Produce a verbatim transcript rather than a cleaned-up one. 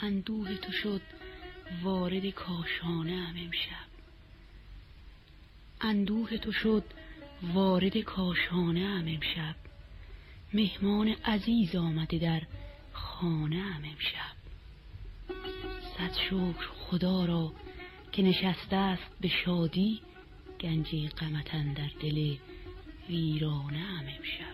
اندوه تو شد وارد کاشانه ام امشب. اندوه تو شد وارد کاشانه ام امشب. مهمان عزیز آمده در خانه ام امشب. صد شکر خدا را که نشسته است به شادی گنج غمت اندر دل ویرانه ام امشب.